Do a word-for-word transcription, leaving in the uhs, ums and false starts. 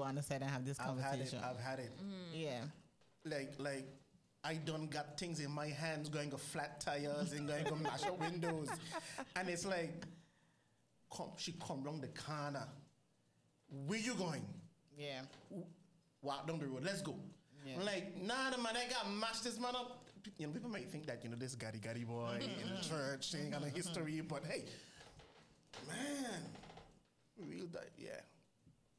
go on the side and have this I've had it. conversation. I've had it. Yeah. Like, like, I done got things in my hands going to flat tires and going to mash up windows. And it's like, come, she come round the corner. Where you going? Yeah. Walk down the road. Let's go. Yeah. I'm like, nah, the man, I got mashed this man up. You know, people might think that, you know, this Gary Gary boy in the church, ain't got a history, but hey, man, real, di- yeah.